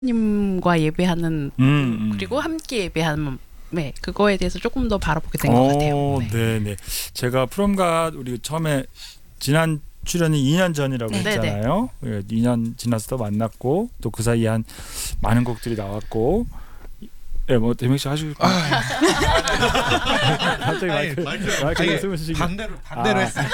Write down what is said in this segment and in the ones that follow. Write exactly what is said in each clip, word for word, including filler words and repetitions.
님과 예배하는 음, 음. 그리고 함께 예배하는 네 그거에 대해서 조금 더 바라보게 된 것 같아요. 네. 네네. 제가 프롬갓 우리 처음에 지난 출연이 이 년 전이라고 네. 했잖아요. 네. 이 년 지나서 또 만났고 또 그 사이에 한 많은 곡들이 나왔고. 예, 뭐 대명 씨 하시고 갑자기 마이크 마이크를 쓰고 주시기 반대로 반대로 아. 했어요.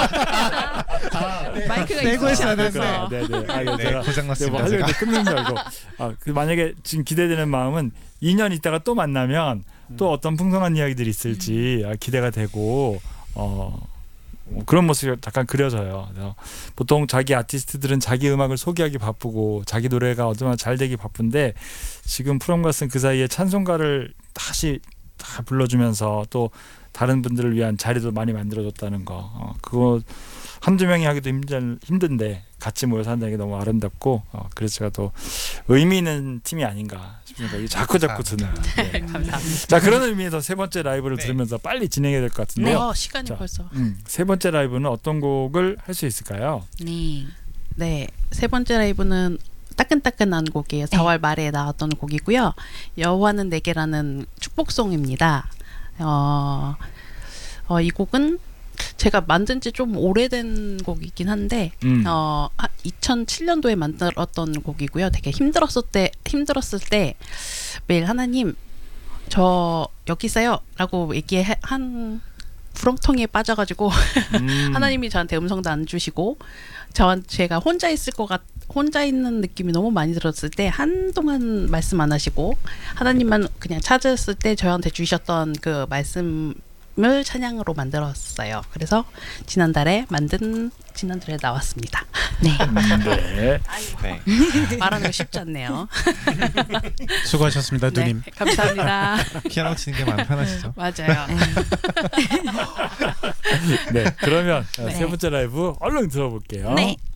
아, 네. 마이크가 빼고 있지 했어야 않아서. 네, 네. 아, 이거 네, 제가 고장났습니다. 뭐 하려고 제가. 끊는 줄 알고. 아, 그 만약에 지금 기대되는 마음은 이 년 있다가 또 만나면 또 어떤 풍성한 이야기들이 있을지 아, 기대가 되고 어. 뭐 그런 모습이 잠깐 그려져요. 그래서 보통 자기 아티스트들은 자기 음악을 소개하기 바쁘고 자기 노래가 얼마나 잘 되기 바쁜데 지금 프롬갓은 그 사이에 찬송가를 다시 다 불러주면서 또 다른 분들을 위한 자리도 많이 만들어줬다는 거 어, 그거 한두 명이 하기도 힘든, 힘든데 같이 모여서 한다는 게 너무 아름답고 어, 그래서 제가 또 의미 있는 팀이 아닌가 싶습니다. 이게 자꾸 자꾸 드는 네. 감사합니다. 자 그런 의미에서 세 번째 라이브를 네. 들으면서 빨리 진행해야 될 것 네. 같은데요. 어, 시간이 자, 벌써. 음, 세 번째 라이브는 어떤 곡을 할 수 있을까요? 네. 네, 세 번째 라이브는 따끈따끈한 곡이에요. 사월 말에 나왔던 곡이고요. 여호와는 내게라는 축복송입니다. 어, 어, 이 곡은 제가 만든 지 좀 오래된 곡이긴 한데 음. 어, 이천칠 년도에 만들었던 곡이고요. 되게 힘들었을 때 힘들었을 때 매일 하나님 저 여기 있어요 라고 얘기한 구렁텅이에 빠져가지고 음. 하나님이 저한테 음성도 안 주시고 저 제가 혼자 있을 것 같 혼자 있는 느낌이 너무 많이 들었을 때 한동안 말씀 안 하시고 하나님만 그냥 찾았을 때 저한테 주셨던 그 말씀을 찬양으로 만들었어요. 그래서 지난달에 만든 지난달에 나왔습니다. 네. 네. 네. 말하는 거 쉽지 않네요. 수고하셨습니다, 네, 누님. 감사합니다. 피아노 치는 게 마음 편하시죠? 맞아요. 네. 그러면 네. 세 번째 라이브 얼른 들어볼게요. 네.